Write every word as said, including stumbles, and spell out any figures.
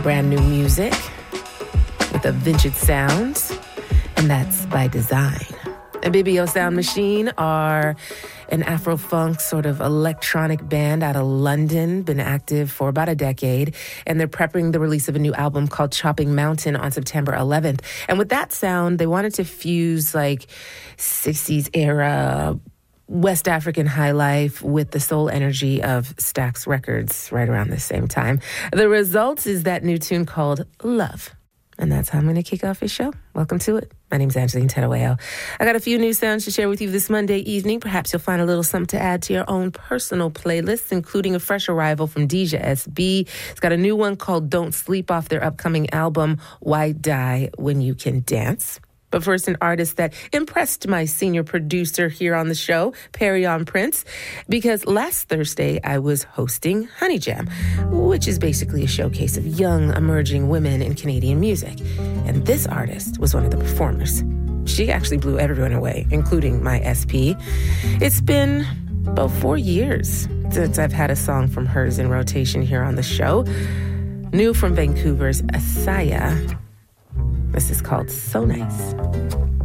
brand new music with a vintage sound, and that's by design. Ibibio Sound Machine are an Afro-funk sort of electronic band out of London, been active for about a decade, and they're prepping the release of a new album called Chopping Mountain on September eleventh. And with that sound, they wanted to fuse like sixties era West African high life with the soul energy of Stax Records right around the same time. The result is that new tune called Love. And that's how I'm going to kick off this show. Welcome to it. My name's Angeline Tedaweo. I got a few new sounds to share with you this Monday evening. Perhaps you'll find a little something to add to your own personal playlists, including a fresh arrival from Deja S B. It's got a new one called Don't Sleep off their upcoming album, Why Die When You Can Dance. But first, an artist that impressed my senior producer here on the show, Perrion Prince, because last Thursday I was hosting Honey Jam, which is basically a showcase of young, emerging women in Canadian music. And this artist was one of the performers. She actually blew everyone away, including my S P. It's been about four years since I've had a song from hers in rotation here on the show. New from Vancouver's Asaya. This is called So Nice.